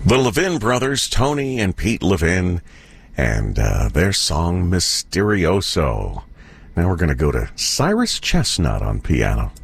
The Levin brothers, Tony and Pete Levin, and their song Mysterioso. Now we're going to go to Cyrus Chestnut on piano.